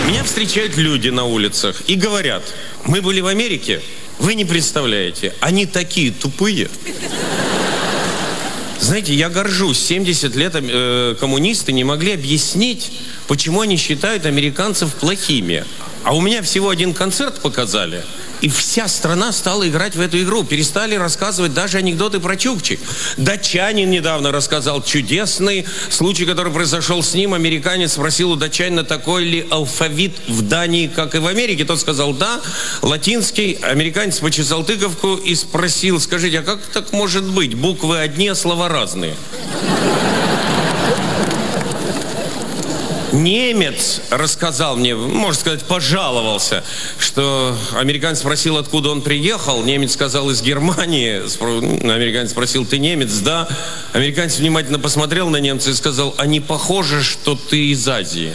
Меня встречают люди на улицах и говорят: мы были в Америке, вы не представляете, они такие тупые. Знаете, я горжусь, 70 лет коммунисты не могли объяснить, почему они считают американцев плохими. А у меня всего один концерт показали, и вся страна стала играть в эту игру. Перестали рассказывать даже анекдоты про чукчи. Датчанин недавно рассказал чудесный случай, который произошел с ним. Американец спросил у датчанина, такой ли алфавит в Дании, как и в Америке. Тот сказал: да, латинский. Американец почесал тыковку и спросил: скажите, а как так может быть? Буквы одни, а слова разные. Немец рассказал мне, можно сказать, пожаловался, что американец спросил, откуда он приехал. Немец сказал: из Германии. Американец спросил: ты немец? Да. Американец внимательно посмотрел на немца и сказал: а не похоже, что ты из Азии?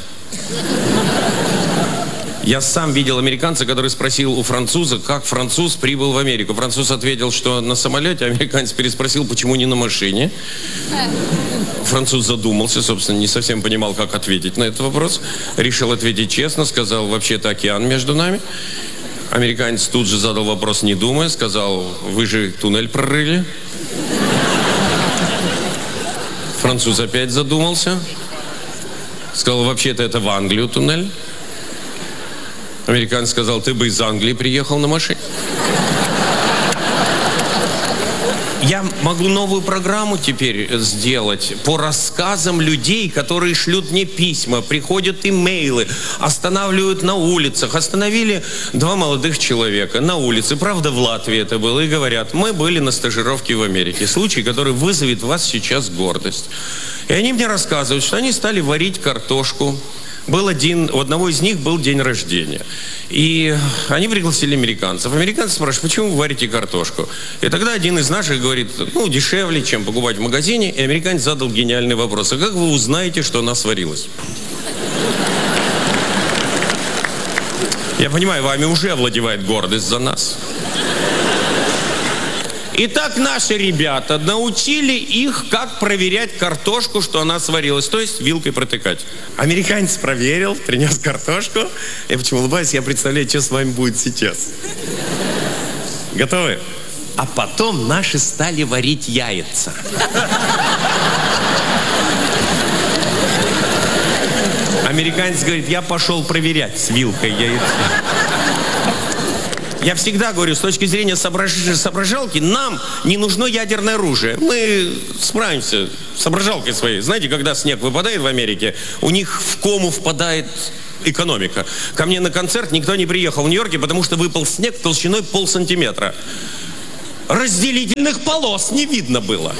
Я сам видел американца, который спросил у француза, как француз прибыл в Америку. Француз ответил, что на самолете. Американец переспросил, почему не на машине. Француз задумался, собственно, не совсем понимал, как ответить на этот вопрос. Решил ответить честно, сказал: вообще-то океан между нами. Американец тут же задал вопрос, не думая, сказал: вы же туннель прорыли. Француз опять задумался. Сказал: вообще-то это в Англию туннель. Американец сказал: ты бы из Англии приехал на машине. Я могу новую программу теперь сделать по рассказам людей, которые шлют мне письма, приходят имейлы, останавливают на улицах. Остановили два молодых человека на улице, правда, в Латвии это было, и говорят: мы были на стажировке в Америке. Случай, который вызовет в вас сейчас гордость. И они мне рассказывают, что они стали варить картошку. У одного из них был день рождения. И они пригласили американцев. Американцы спрашивают: почему вы варите картошку? И тогда один из наших говорит: ну, дешевле, чем покупать в магазине. И американец задал гениальный вопрос: а как вы узнаете, что она сварилась? Я понимаю, вами уже овладевает гордость за нас. Итак, наши ребята научили их, как проверять картошку, что она сварилась, то есть вилкой протыкать. Американец проверил, принес картошку. Я почему улыбаюсь? Я представляю, что с вами будет сейчас. Готовы? А потом наши стали варить яйца. Американец говорит: я пошел проверять с вилкой яйца. Я всегда говорю, с точки зрения соображалки, нам не нужно ядерное оружие. Мы справимся с соображалкой своей. Знаете, когда снег выпадает в Америке, у них в кому впадает экономика. Ко мне на концерт никто не приехал в Нью-Йорке, потому что выпал снег толщиной 0,5 сантиметра. Разделительных полос не видно было.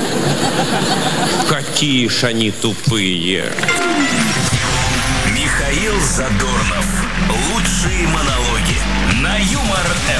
Какие ж они тупые. Михаил Задорнов. Лучшие монологи на Юмор